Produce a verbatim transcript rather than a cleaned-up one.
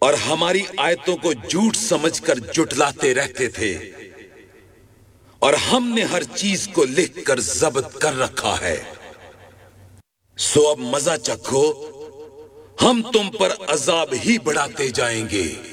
और हमारी आयतों को झूठ समझकर जुटलाते रहते थे, और हमने हर चीज को लिखकर जब्त कर रखा है। सो अब मजा चखो, हम तुम पर अजाब ही बढ़ाते जाएंगे।